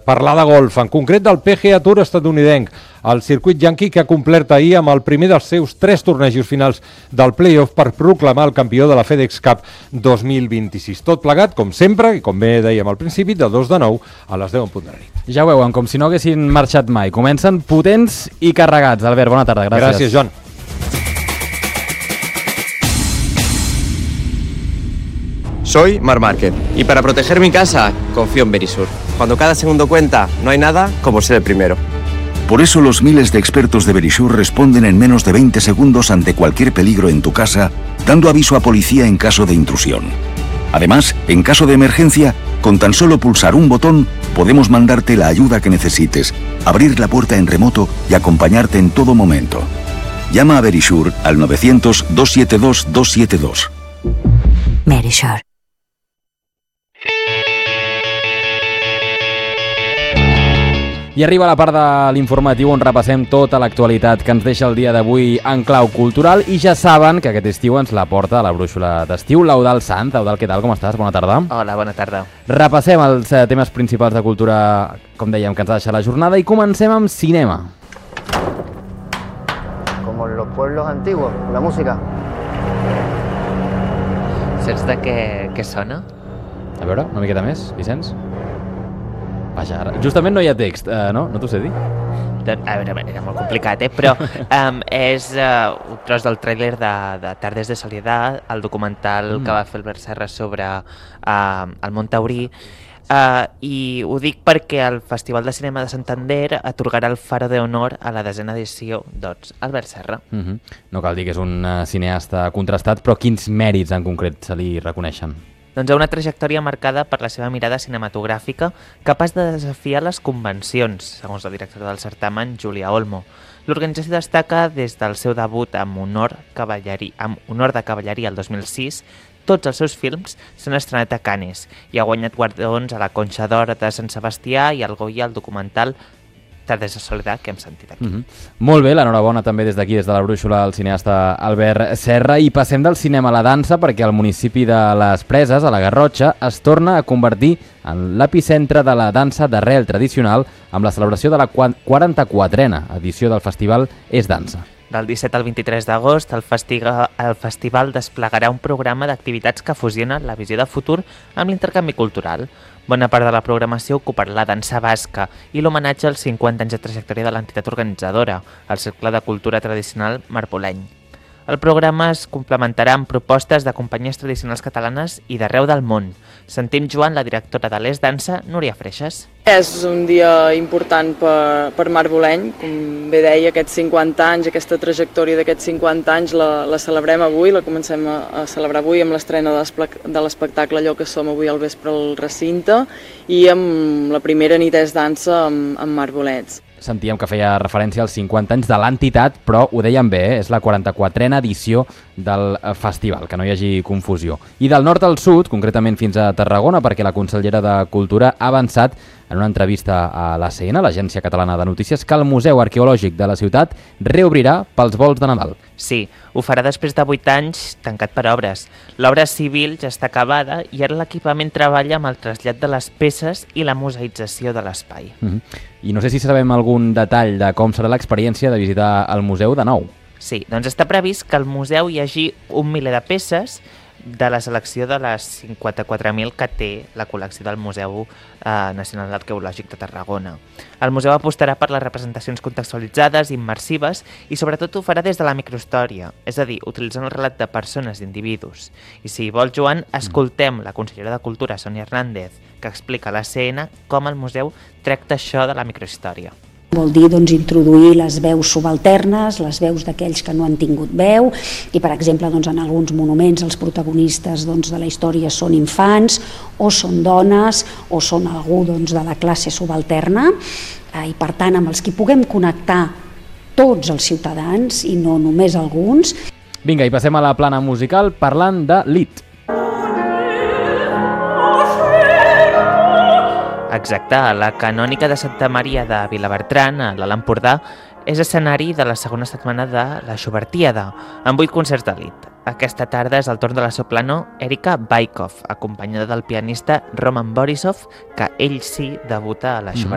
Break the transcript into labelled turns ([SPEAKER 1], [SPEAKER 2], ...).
[SPEAKER 1] parlar de golf, en concret del PGA Tour estatunidenc, el circuit yankee que ha complert ahir amb el primer dels seus 3 tornejos finals del playoff per proclamar el campió de la FedEx Cup 2026. Tot plegat, com sempre, i com bé dèiem al principi, de 2 de 9 a les 10 en punt de la nit.
[SPEAKER 2] Ja ho veuen, com si no haguessin marxat mai. Comencen potents i carregats. Albert, bona tarda, gràcies.
[SPEAKER 1] Gràcies, Joan.
[SPEAKER 3] Soy Marc Márquez y para proteger mi casa confío en Verisur. Cuando cada segundo cuenta, no hay nada como ser el primero.
[SPEAKER 4] Por eso los miles de expertos de Verisur responden en menos de 20 segundos ante cualquier peligro en tu casa, dando aviso a policía en caso de intrusión. Además, en caso de emergencia, con tan solo pulsar un botón, podemos mandarte la ayuda que necesites, abrir la puerta en remoto y acompañarte en todo momento. Llama a Verisur al 900-272-272.
[SPEAKER 5] Verisur.
[SPEAKER 2] I arriba la part de l'informatiu on repassem tota l'actualitat que ens deixa el dia d'avui en clau cultural i ja saben que aquest estiu ens la porta a la brúixola d'estiu l'Eudald Sant. Eudald, què tal? Com estàs? Bona tarda.
[SPEAKER 6] Hola, bona tarda.
[SPEAKER 2] Repassem els temes principals de cultura, com dèiem, que ens ha deixat la jornada i comencem amb cinema.
[SPEAKER 7] Como en los pueblos antiguos, la música.
[SPEAKER 6] Saps de què sona?
[SPEAKER 2] A veure, una miqueta més, Vicenç? Vaja, justament no hi ha text, no? No t'ho sé dir?
[SPEAKER 6] A veure, era molt complicat, però és un tros del tràiler de Tardes de Soledad, el documental que va fer Albert Serra sobre el món taurí, i ho dic perquè el Festival de Cinema de Santander atorgarà el Faro de Honor a la 10ª edició, doncs, Albert Serra.
[SPEAKER 2] No cal dir que és un cineasta contrastat, però quins mèrits en concret se li reconeixen?
[SPEAKER 6] Doncs una trajectòria marcada per la seva mirada cinematogràfica, capaç de desafiar les convencions, segons la directora del certamen, Júlia Olmo. L'organització destaca des del seu debut amb honor de cavalleria el 2006, tots els seus films s'han estrenat a Cannes i ha guanyat guardons a la Conxa d'Or de Sant Sebastià i al Goya al documental Tardes de Soledad, que hem sentit aquí.
[SPEAKER 2] Molt bé, l'enhorabona també des d'aquí, des de la brúixola, al cineasta Albert Serra. I passem del cinema a la dansa perquè el municipi de Les Preses, a la Garrotxa, es torna a convertir en l'epicentre de la dansa d'arrel tradicional amb la celebració de la 44a edició del festival És Dansa.
[SPEAKER 6] Del 17 al 23 d'agost, el festival desplegarà un programa d'activitats que fusionen la visió de futur amb l'intercanvi cultural. Bona part de la programació ocuparà la dansa basca i l'homenatge als 50 anys de trajectòria de l'entitat organitzadora, el Cercle de Cultura Tradicional Marboleny. El programa es complementarà amb propostes de companyies tradicionals catalanes i d'arreu del món. Sentim Joan, la directora de l'És Dansa, Núria Freixas.
[SPEAKER 8] És un dia important per Marboleny, com bé deia, aquests 50 anys, aquesta trajectòria d'aquests 50 anys la celebrem avui, la comencem a celebrar avui amb l'estrena de l'espectacle Allò que som avui al vespre al recinte i amb la primera nit És Dansa amb Marbolets.
[SPEAKER 2] Sentíem que feia referència als 50 anys de l'entitat, però ho dèiem bé, és la 44a edició del festival, que no hi hagi confusió. I del nord al sud, concretament fins a Tarragona, perquè la consellera de Cultura ha avançat en una entrevista a l'ACN, l'Agència Catalana de Notícies, que el Museu Arqueològic de la ciutat reobrirà pels vols de Nadal.
[SPEAKER 6] Sí, ho farà després de 8 anys tancat per obres. L'obra civil ja està acabada i ara l'equipament treballa amb el trasllat de les peces i la museïtzació de l'espai.
[SPEAKER 2] I no sé si sabem algun detall de com serà l'experiència de visitar el museu de nou.
[SPEAKER 6] Sí, doncs està previst que al museu hi hagi 1 miler de peces de la selecció de les 54.000 que té la col·lecció del Museu Nacional Arqueològic de Tarragona. El museu apostarà per les representacions contextualitzades, immersives i sobretot ho farà des de la microhistòria, és a dir, utilitzant el relat de persones, d'individus. I si vols, Joan, escoltem la consellera de Cultura, Sònia Hernández, que explica a l'ACN com el museu tracta això de la microhistòria.
[SPEAKER 5] Vol dir introduir les veus subalternes, les veus d'aquells que no han tingut veu i, per exemple, en alguns monuments els protagonistes de la història són infants o són dones o són algú de la classe subalterna i, per tant, amb els que puguem connectar tots els ciutadans i no només alguns.
[SPEAKER 2] Vinga, i passem a la plana musical parlant de Lit.
[SPEAKER 6] Exacte, la Canònica de Santa Maria de Vilabertran, a l'Alt Empordà, és escenari de la segona setmana de la Schubertíada, amb 8 concerts d'elit. Aquesta tarda és el torn de la soprano Erika Baikov, acompanyada del pianista Roman Borisov, que ell sí debuta a la Schubertíada.